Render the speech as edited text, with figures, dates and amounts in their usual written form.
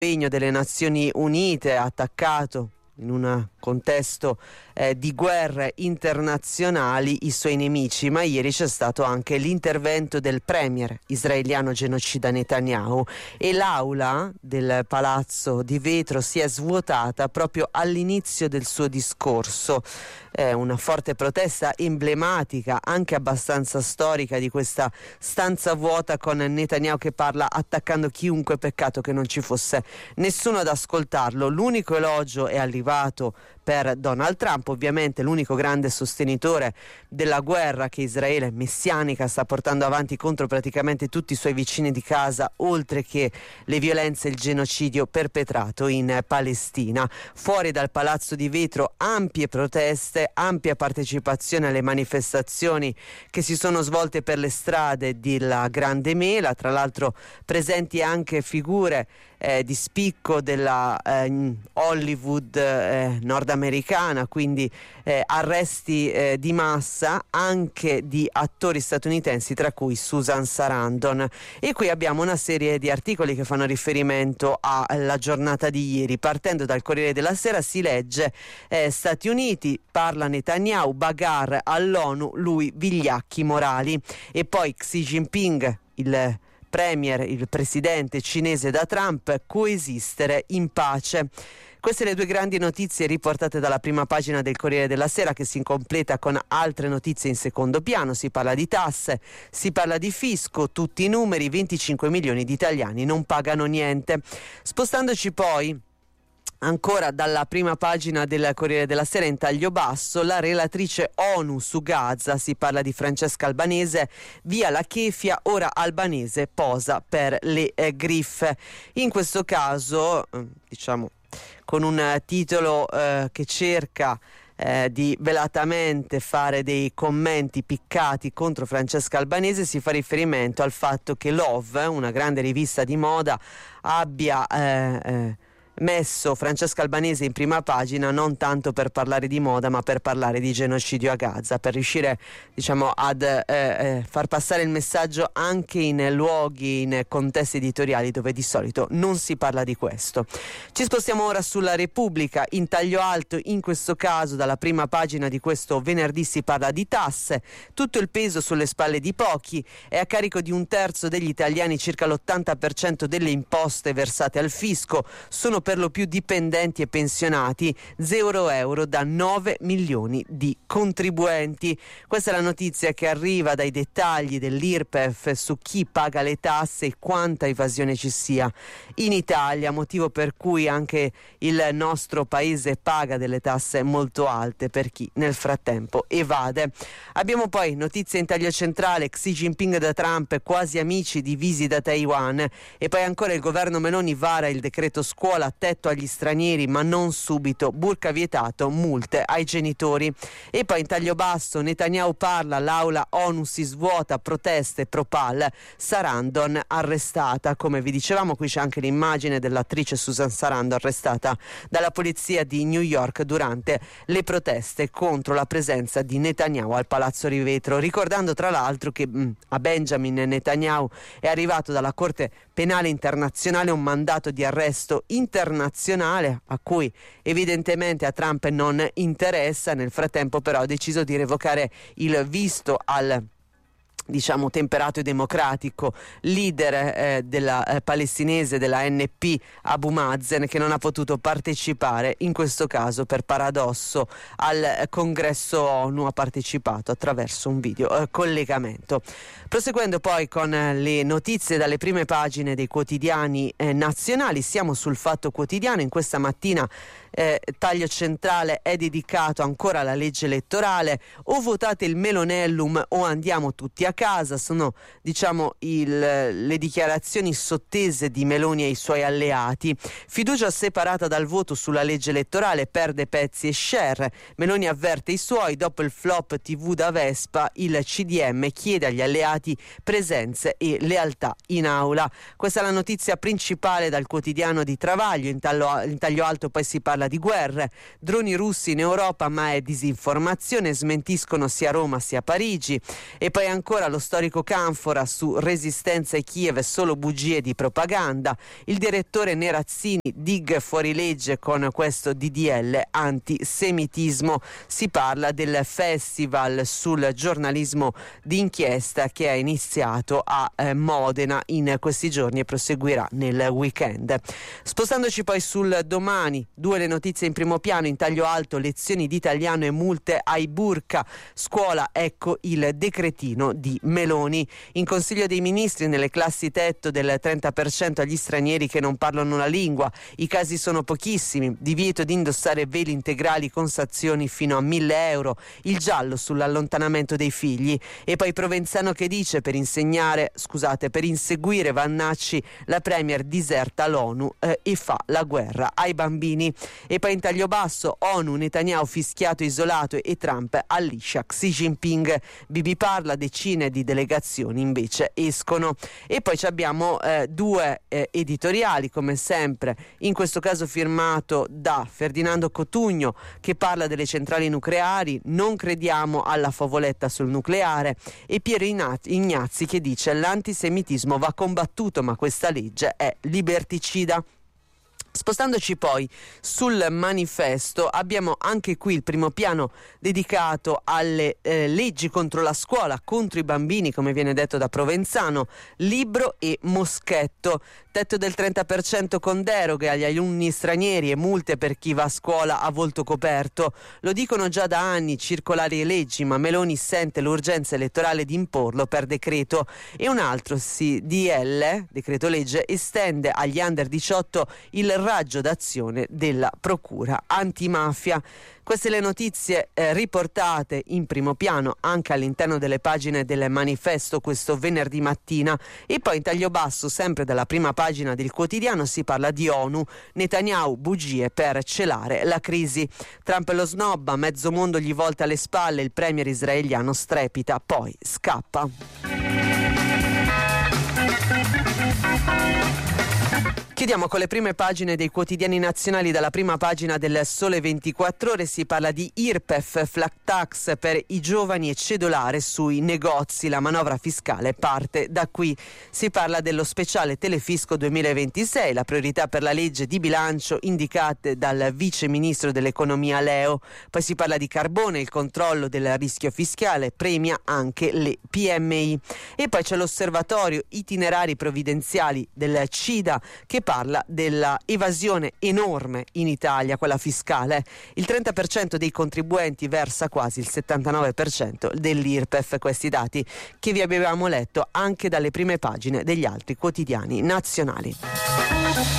impegno delle Nazioni Unite attaccato in un contesto di guerre internazionali i suoi nemici, ma ieri c'è stato anche l'intervento del premier israeliano genocida Netanyahu e l'aula del Palazzo di Vetro si è svuotata proprio all'inizio del suo discorso. Una forte protesta emblematica, anche abbastanza storica, di questa stanza vuota con Netanyahu che parla attaccando chiunque, peccato che non ci fosse nessuno ad ascoltarlo. L'unico elogio è arrivato per Donald Trump, ovviamente l'unico grande sostenitore della guerra che Israele messianica sta portando avanti contro praticamente tutti i suoi vicini di casa, oltre che le violenze e il genocidio perpetrato in Palestina. Fuori dal Palazzo di Vetro ampie proteste, ampia partecipazione alle manifestazioni che si sono svolte per le strade della Grande Mela, tra l'altro presenti anche figure di spicco della Hollywood nordamericana, quindi arresti di massa anche di attori statunitensi, tra cui Susan Sarandon. E qui abbiamo una serie di articoli che fanno riferimento alla giornata di ieri. Partendo dal Corriere della Sera si legge Stati Uniti, parla Netanyahu, bagarre all'ONU, lui vigliacchi morali. E poi Xi Jinping, il presidente cinese da Trump, coesistere in pace. Queste le due grandi notizie riportate dalla prima pagina del Corriere della Sera, che si completa con altre notizie in secondo piano. Si parla di tasse, si parla di fisco, tutti i numeri, 25 milioni di italiani non pagano niente. Spostandoci poi ancora dalla prima pagina del Corriere della Sera in taglio basso, la relatrice ONU su Gaza, si parla di Francesca Albanese, via la kefia, ora Albanese posa per le griffe. In questo caso, diciamo, con un titolo che cerca di velatamente fare dei commenti piccati contro Francesca Albanese, si fa riferimento al fatto che Love, una grande rivista di moda, abbia messo Francesca Albanese in prima pagina non tanto per parlare di moda ma per parlare di genocidio a Gaza, per riuscire, diciamo, ad far passare il messaggio anche in luoghi, in contesti editoriali dove di solito non si parla di questo. Ci spostiamo ora sulla Repubblica, in taglio alto, in questo caso dalla prima pagina di questo venerdì si parla di tasse, tutto il peso sulle spalle di pochi, è a carico di un terzo degli italiani, circa l'80% delle imposte versate al fisco sono per lo più dipendenti e pensionati, 0 euro da 9 milioni di contribuenti. Questa è la notizia che arriva dai dettagli dell'IRPEF su chi paga le tasse e quanta evasione ci sia in Italia, motivo per cui anche il nostro paese paga delle tasse molto alte per chi nel frattempo evade. Abbiamo poi notizie in taglio centrale, Xi Jinping da Trump, quasi amici divisi da Taiwan, e poi ancora il governo Meloni vara il decreto scuola, tetto agli stranieri ma non subito, burka vietato, multe ai genitori. E poi in taglio basso Netanyahu parla, l'aula ONU si svuota, proteste pro-Pal, Sarandon arrestata. Come vi dicevamo, qui c'è anche l'immagine dell'attrice Susan Sarandon arrestata dalla polizia di New York durante le proteste contro la presenza di Netanyahu al Palazzo di Vetro, ricordando tra l'altro che a Benjamin Netanyahu è arrivato dalla Corte Penale Internazionale un mandato di arresto internazionale a cui evidentemente a Trump non interessa. Nel frattempo però ha deciso di revocare il visto al, diciamo, temperato e democratico leader della palestinese della ANP Abu Mazen, che non ha potuto partecipare in questo caso per paradosso al congresso ONU, ha partecipato attraverso un video collegamento. Proseguendo poi con le notizie dalle prime pagine dei quotidiani nazionali, siamo sul Fatto Quotidiano. In questa mattina taglio centrale è dedicato ancora alla legge elettorale, o votate il Melonellum o andiamo tutti a casa. Sono, diciamo, le dichiarazioni sottese di Meloni e i suoi alleati. Fiducia separata dal voto sulla legge elettorale, perde pezzi e share. Meloni avverte i suoi, dopo il flop TV da Vespa il CDM chiede agli alleati presenze e lealtà in aula. Questa è la notizia principale dal quotidiano di Travaglio. In taglio alto poi si parla di guerre, droni russi in Europa ma è disinformazione, smentiscono sia Roma sia Parigi. E poi ancora Ancora lo storico Canfora su Resistenza e Kiev, solo bugie di propaganda. Il direttore Nerazzini, dig fuori legge con questo DDL antisemitismo. Si parla del festival sul giornalismo d'inchiesta che è iniziato a Modena in questi giorni e proseguirà nel weekend. Spostandoci poi sul Domani, 2 le notizie in primo piano. In taglio alto, lezioni di italiano e multe ai burka. Scuola, ecco il decretino di Meloni. In Consiglio dei Ministri, nelle classi tetto del 30% agli stranieri che non parlano la lingua. I casi sono pochissimi. Divieto di indossare veli integrali con sanzioni fino a 1.000 euro. Il giallo sull'allontanamento dei figli. E poi Provenzano che dice per inseguire Vannacci la premier diserta l'ONU e fa la guerra ai bambini. E poi in taglio basso, ONU, Netanyahu fischiato isolato e Trump alliscia Xi Jinping. Bibi parla, decine di delegazioni invece escono. E poi abbiamo 2 editoriali come sempre, in questo caso firmato da Ferdinando Cotugno che parla delle centrali nucleari, non crediamo alla favoletta sul nucleare, e Piero Ignazzi che dice l'antisemitismo va combattuto ma questa legge è liberticida. Spostandoci poi sul Manifesto, abbiamo anche qui il primo piano dedicato alle leggi contro la scuola, contro i bambini, come viene detto da Provenzano, Libro e Moschetto, tetto del 30% con deroghe agli alunni stranieri e multe per chi va a scuola a volto coperto. Lo dicono già da anni circolari e leggi, ma Meloni sente l'urgenza elettorale di imporlo per decreto. E un altro DL, decreto legge, estende agli under 18 il raggio d'azione della procura antimafia. Queste le notizie riportate in primo piano anche all'interno delle pagine del Manifesto questo venerdì mattina. E poi in taglio basso, sempre dalla prima pagina del quotidiano, si parla di ONU, Netanyahu bugie per celare la crisi. Trump lo snobba, mezzo mondo gli volta le spalle, il premier israeliano strepita, poi scappa. Chiudiamo con le prime pagine dei quotidiani nazionali. Dalla prima pagina del Sole 24 Ore si parla di IRPEF, flat tax per i giovani e cedolare sui negozi. La manovra fiscale parte da qui. Si parla dello speciale Telefisco 2026, la priorità per la legge di bilancio indicate dal vice ministro dell'economia Leo. Poi si parla di carbone, il controllo del rischio fiscale premia anche le PMI. E poi c'è l'osservatorio itinerari provvidenziali del CIDA che parla della evasione enorme in Italia, quella fiscale. Il 30% dei contribuenti versa quasi il 79% dell'IRPEF. Questi dati che vi avevamo letto anche dalle prime pagine degli altri quotidiani nazionali.